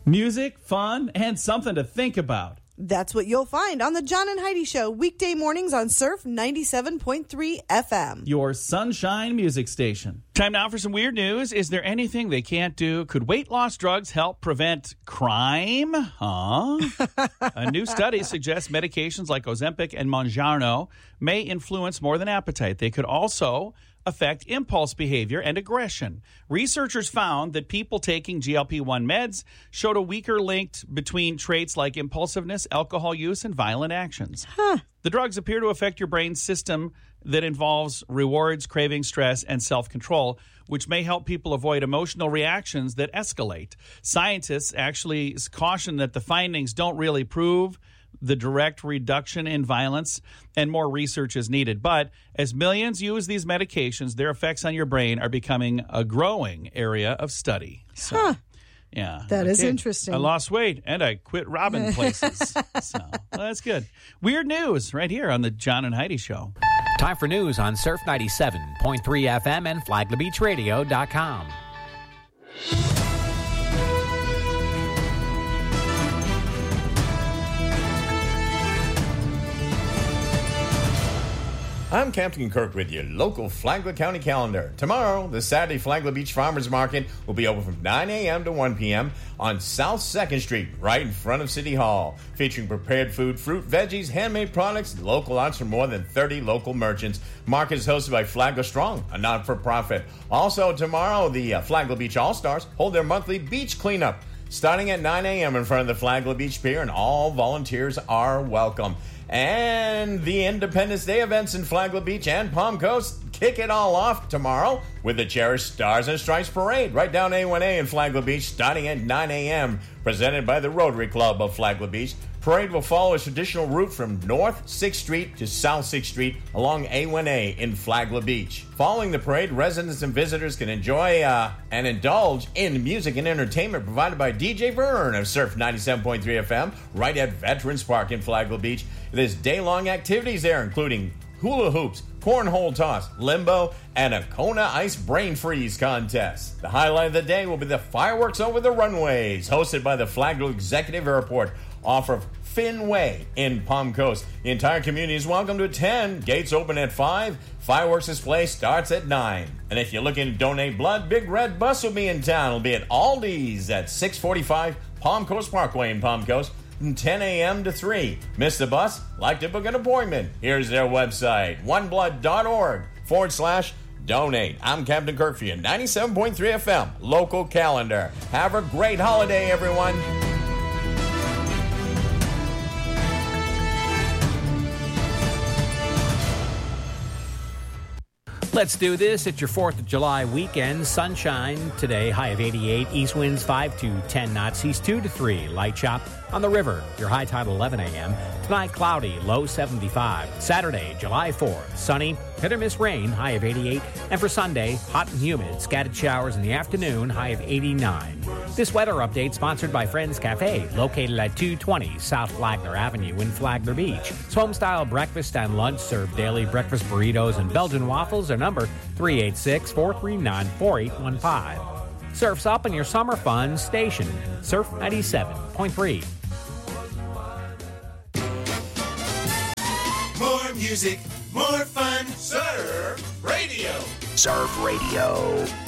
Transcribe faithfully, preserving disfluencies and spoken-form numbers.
Music, fun, and something to think about. That's what you'll find on the John and Heidi Show, weekday mornings on Surf ninety-seven point three F M. Your sunshine music station. Time now for some weird news. Is there anything they can't do? Could weight loss drugs help prevent crime? Huh? A new study suggests medications like Ozempic and Mounjaro may influence more than appetite. They could also affect impulse behavior and aggression. Researchers found that people taking G L P one meds showed a weaker link between traits like impulsiveness, alcohol use, and violent actions. Huh. The drugs appear to affect your brain system that involves rewards, craving, stress, and self-control, which may help people avoid emotional reactions that escalate. Scientists actually caution that the findings don't really prove the direct reduction in violence, and more research is needed. But as millions use these medications, their effects on your brain are becoming a growing area of study. So, huh. Yeah. That okay. is interesting. I lost weight, and I quit robbing places. So, well, that's good. Weird news right here on the John and Heidi Show. Time for news on Surf ninety-seven point three F M and Flagler Beach Radio dot com. I'm Captain Kirk with your local Flagler County calendar. Tomorrow, the Saturday Flagler Beach Farmers Market will be open from nine a.m. to one p.m. on South second Street, right in front of City Hall, featuring prepared food, fruit, veggies, handmade products, and local arts from more than thirty local merchants. Market is hosted by Flagler Strong, a not-for-profit. Also, tomorrow, the uh, Flagler Beach All-Stars hold their monthly beach cleanup, starting at nine a.m. in front of the Flagler Beach Pier, and all volunteers are welcome. And the Independence Day events in Flagler Beach and Palm Coast kick it all off tomorrow with the Cherished Stars and Stripes Parade right down A one A in Flagler Beach starting at nine a.m. presented by the Rotary Club of Flagler Beach. Parade will follow a traditional route from North sixth Street to South sixth Street along A one A in Flagler Beach. Following the parade, residents and visitors can enjoy uh, and indulge in music and entertainment provided by D J Vern of Surf ninety-seven point three F M right at Veterans Park in Flagler Beach. There's day-long activities there, including hula hoops, cornhole toss, limbo, and a Kona Ice Brain Freeze contest. The highlight of the day will be the fireworks over the runways, hosted by the Flagler Executive Airport off of Finway in Palm Coast. The entire community is welcome to attend. Gates open at five. Fireworks display starts at nine. And if you're looking to donate blood, Big Red Bus will be in town. It'll be at Aldi's at six forty-five Palm Coast Parkway in Palm Coast from ten a.m. to three. Miss the bus? Like to book an appointment? Here's their website, oneblood.org forward slash donate. I'm Captain Kirk for your ninety-seven point three F M local calendar. Have a great holiday, everyone. Let's do this. It's your fourth of July weekend. Sunshine today, high of eighty-eight. East winds five to ten knots, east two to three. Light chop on the river. Your high tide eleven a.m. Tonight, cloudy, low seventy-five. Saturday, July fourth, sunny, hit or miss rain, high of eighty-eight. And for Sunday, hot and humid, scattered showers in the afternoon, high of eighty-nine. This weather update sponsored by Friends Cafe, located at two twenty South Flagler Avenue in Flagler Beach. It's home-style breakfast and lunch, served daily breakfast burritos and Belgian waffles. Their number, three eight six, four three nine, four eight one five. Surf's up in your summer fun station, Surf ninety-seven point three. More music, more fun, Surf Radio. Surf Radio.